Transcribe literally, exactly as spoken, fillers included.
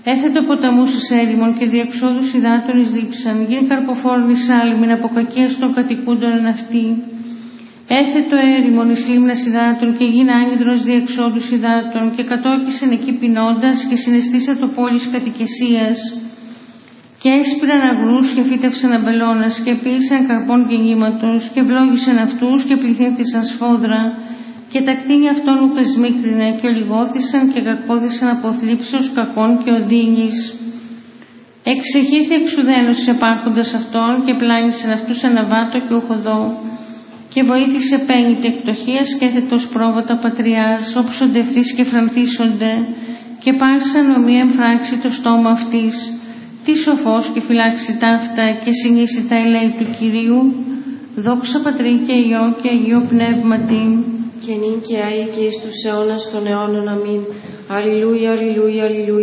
Έθετο ποταμού εις έρημον και διεξόδους υδάτων εις δίψαν, γιν καρποφόρων εις άλυμιν από κακίας των κατοικούντων εν αυτή. Έθετο έρημον εις λίμνας υδάτων και γιν άγκυδρος διεξόδους υδάτων και κατόκισεν εκεί πεινώντας και συναισθήσα το πόλης κατοικεσίας. Και έσπηραν αγρούς και φύτευσαν αμπελώνας και ποίησαν καρπών γεννήματος και ευλόγησαν αυτούς και πληθύνθησαν σφόδρα και τα κτίνια αυτών ουκ εσμίκρινε και ολιγώθησαν και καρπόδησαν από θλίψεως κακών και οδύνης. Εξεχήθη εξουδένος επάρχοντας αυτών και πλάνησαν αυτούς αναβάτω και ουχοδό και βοήθησε πένητε εκτοχίας και έθετος πρόβατα πατριάς όψονται ευθύς και φρανθίσονται και πάσαν ομοίαν φράξει το στόμα αυτής. Τι σοφός και φυλάξει ταύτα και συνήσει τα ελέη του Κυρίου, δόξα Πατρί και Υιό και Αγίο Πνεύματι. Και νυν και αεί και εις τους αιώνας των αιώνων. Αμήν. Αλληλούια, αλληλούια, αλληλούια.